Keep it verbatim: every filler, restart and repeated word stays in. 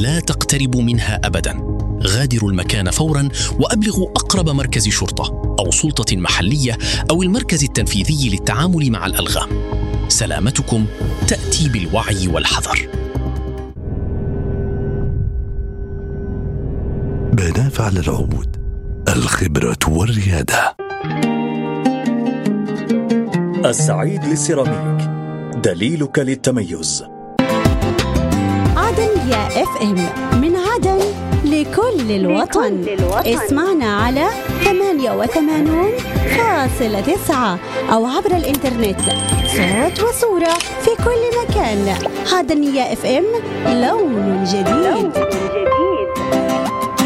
لا تقتربوا منها أبداً. غادروا المكان فوراً وأبلغوا أقرب مركز شرطة أو سلطة محلية أو المركز التنفيذي للتعامل مع الألغام. سلامتكم تأتي بالوعي والحذر. بنافع للعود، الخبرة والريادة. السعيد للسيراميك، دليلك للتميز. عدن يا اف ام، من عدن لكل الوطن. اسمعنا على ثمانية وثمانين فاصلة تسعة أو عبر الإنترنت، صوت وصورة في كل مكان. عدن يا اف ام، لون جديد.